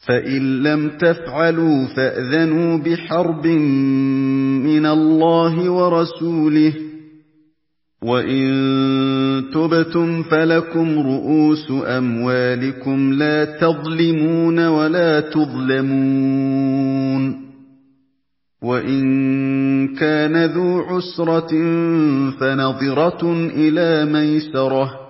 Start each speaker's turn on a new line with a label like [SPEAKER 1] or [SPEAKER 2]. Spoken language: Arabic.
[SPEAKER 1] فَإِن لَّمْ تَفْعَلُوا فَأْذَنُوا بِحَرْبٍ مِّنَ اللَّهِ وَرَسُولِهِ ۖ وَإِن تُبْتُمْ فَلَكُمْ رُءُوسُ أَمْوَالِكُمْ لَا تَظْلِمُونَ وَلَا تُظْلَمُونَ وَإِن كَانَ ذُو عُسْرَةٍ فَنَظِرَةٌ إِلَىٰ مَيْسَرَةٍ ۚ